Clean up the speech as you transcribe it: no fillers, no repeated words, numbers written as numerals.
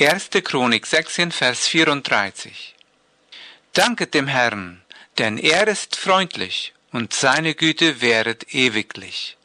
1. Chronik 16, Vers 34. Danket dem Herrn, denn er ist freundlich und seine Güte währet ewiglich.